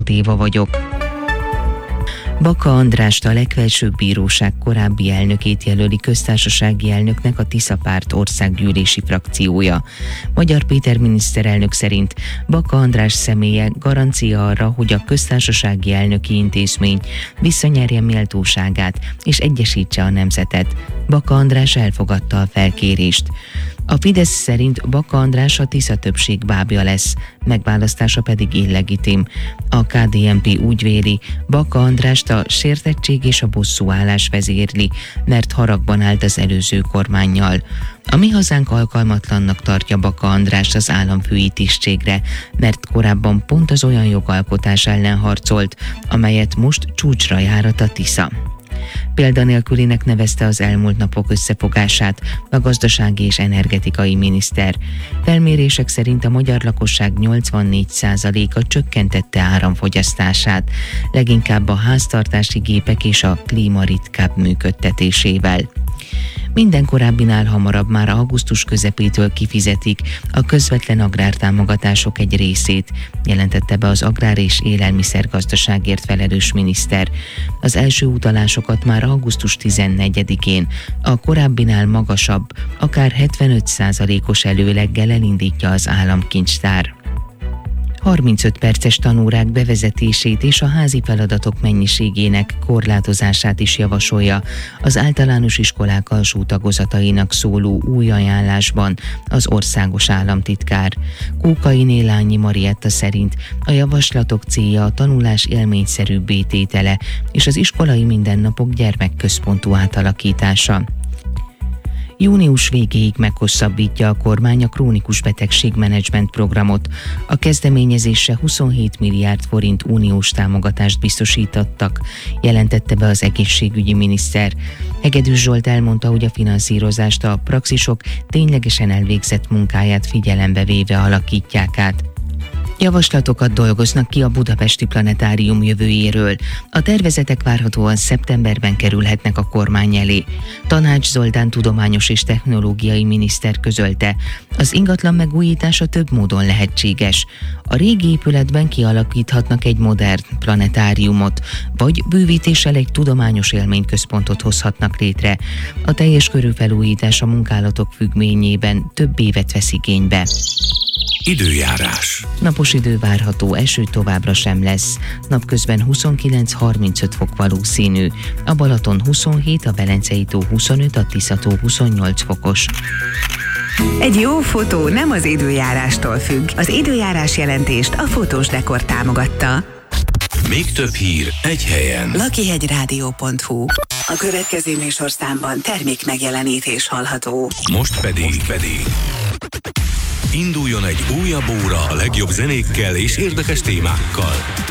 Bálint Éva vagyok. Baka Andrást, a legfelsőbb bíróság korábbi elnökét jelöli köztársasági elnöknek a Tisza Párt országgyűlési frakciója. Magyar Péter miniszterelnök szerint Baka András személye garancia arra, hogy a köztársasági elnöki intézmény visszanyerje méltóságát és egyesítse a nemzetet. Baka András elfogadta a felkérést. A Fidesz szerint Baka András a Tisza többség bábja lesz, megválasztása pedig illegitim. A KDNP úgy véli, Baka Andrást a sértettség és a bosszúállás vezérli, mert haragban állt az előző kormánnyal. A Mi Hazánk alkalmatlannak tartja Baka Andrást az államfői tisztségre, mert korábban pont az olyan jogalkotás ellen harcolt, amelyet most csúcsra járat a Tisza. Példanélkülinek nevezte az elmúlt napok összefogását a gazdasági és energetikai miniszter. Felmérések szerint a magyar lakosság 84%-a csökkentette áramfogyasztását, leginkább a háztartási gépek és a klíma ritkább működtetésével. Minden korábbinál hamarabb már augusztus közepétől kifizetik a közvetlen agrártámogatások egy részét, jelentette be az agrár- és élelmiszergazdaságért felelős miniszter. Az első utalásokat már augusztus 14-én a korábbinál magasabb, akár 75%-os előleggel elindítja az államkincstár. 35 perces tanórák bevezetését és a házi feladatok mennyiségének korlátozását is javasolja az általános iskolák alsó tagozatainak szóló új ajánlásban az országos államtitkár. Kókai Lányi Marietta szerint a javaslatok célja a tanulás élményszerűbbé tétele és az iskolai mindennapok gyermekközpontú átalakítása. Június végéig meghosszabbítja a kormány a krónikus betegségmenedzsment programot. A kezdeményezésre 27 milliárd forint uniós támogatást biztosítottak, jelentette be az egészségügyi miniszter. Hegedűs Zsolt elmondta, hogy a finanszírozást a praxisok ténylegesen elvégzett munkáját figyelembe véve alakítják át. Javaslatokat dolgoznak ki a Budapesti Planetárium jövőjéről. A tervezetek várhatóan szeptemberben kerülhetnek a kormány elé. Tanács Zoltán tudományos és technológiai miniszter közölte, az ingatlan megújítása több módon lehetséges. A régi épületben kialakíthatnak egy modern planetáriumot, vagy bővítéssel egy tudományos élményközpontot hozhatnak létre. A teljes körű felújítás a munkálatok függvényében több évet vesz igénybe. Időjárás. Napos idő várható, eső továbbra sem lesz. Napközben 29-35 fok valószínű. A Balaton 27, a Velencei tó 25, a Tisza-tó 28 fokos. Egy jó fotó nem az időjárástól függ. Az időjárás jelentést a Fotós Dekor támogatta. Még több hír egy helyen. Lakihegyradio.hu. A következő műsorszámban termék megjelenítés hallható. Most pedig induljon egy újabb óra a legjobb zenékkel és érdekes témákkal.